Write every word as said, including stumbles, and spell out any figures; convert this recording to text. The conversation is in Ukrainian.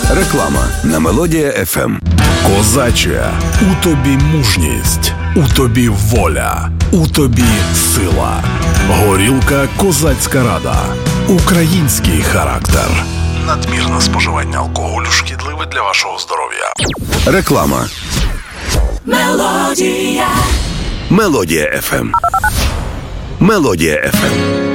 Реклама на Мелодія еф ем. Козаче, у тобі мужність, у тобі воля, у тобі сила. Горілка «Козацька Рада». Український характер. Надмірне споживання алкоголю шкідливе для вашого здоров'я. Реклама. Мелодія. Мелодія еф ем. Мелодія еф ем.